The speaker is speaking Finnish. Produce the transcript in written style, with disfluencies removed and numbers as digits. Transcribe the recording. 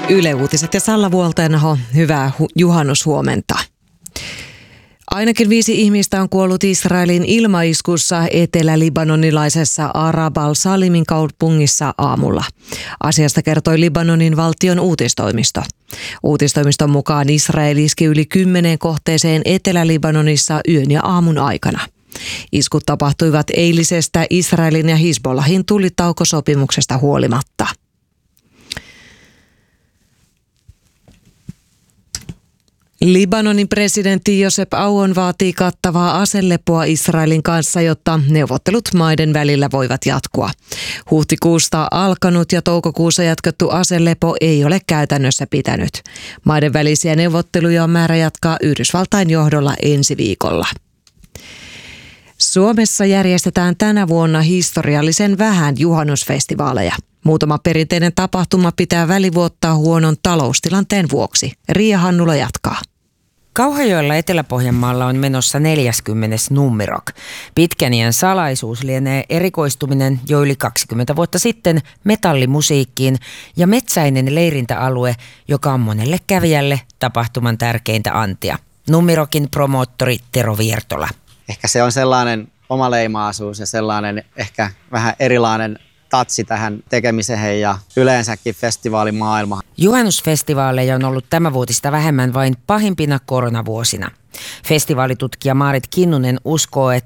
Yle Uutiset ja Salla Vuolteenaho, hyvää juhannushuomenta. Ainakin 5 ihmistä on kuollut Israelin ilmaiskussa etelä-libanonilaisessa Arab al-Salimin kaupungissa aamulla. Asiasta kertoi Libanonin valtion uutistoimisto. Uutistoimiston mukaan Israel iski yli 10 kohteeseen Etelä-Libanonissa yön ja aamun aikana. Iskut tapahtuivat eilisestä Israelin ja Hizbollahin tulitaukosopimuksesta huolimatta. Libanonin presidentti Josep Aoun vaatii kattavaa aselepoa Israelin kanssa, jotta neuvottelut maiden välillä voivat jatkua. Huhtikuusta alkanut ja toukokuussa jatkettu aselepo ei ole käytännössä pitänyt. Maiden välisiä neuvotteluja on määrä jatkaa Yhdysvaltain johdolla ensi viikolla. Suomessa järjestetään tänä vuonna historiallisen vähän juhannusfestivaaleja. Muutama perinteinen tapahtuma pitää välivuottaa huonon taloustilanteen vuoksi. Riia Hannula jatkaa. Kauhajoella Etelä-Pohjanmaalla on menossa 40. Nummirok. Pitkän iän salaisuus lienee erikoistuminen jo yli 20 vuotta sitten metallimusiikkiin ja metsäinen leirintäalue, joka on monelle kävijälle tapahtuman tärkeintä antia. Nummirokin promoottori Tero Viertola. Ehkä se on sellainen omaleimaisuus ja sellainen ehkä vähän erilainen tatsi tähän tekemiseen ja yleensäkin festivaalimaailma. Juhannusfestivaaleja on ollut tämänvuotista vähemmän vain pahimpina koronavuosina. Festivaalitutkija Maarit Kinnunen uskoo, että